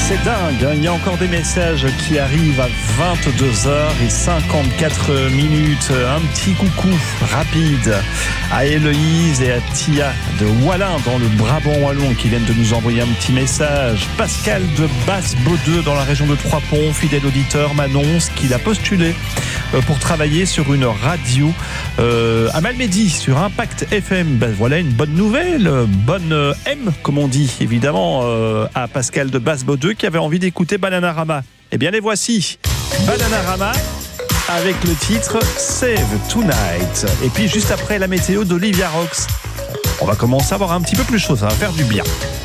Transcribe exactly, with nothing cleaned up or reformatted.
C'est dingue, hein. Il y a encore des messages qui arrivent à vingt-deux heures cinquante-quatre minutes. Un petit coucou rapide à Héloïse et à Tia de Wallin dans le Brabant wallon qui viennent de nous envoyer un petit message. Pascal de Basse-Baudeux dans la région de Trois-Ponts, fidèle auditeur, m'annonce qu'il a postulé pour travailler sur une radio euh, à Malmedy sur Impact F M. Ben voilà une bonne nouvelle, bonne euh, M comme on dit évidemment euh, à Pascal de Basse-Baudeux qui avait envie d'écouter Bananarama. Eh bien les voici, Bananarama avec le titre Save Tonight. Et puis juste après la météo d'Olivia Rox. On va commencer à avoir un petit peu plus chaud, ça va faire du bien.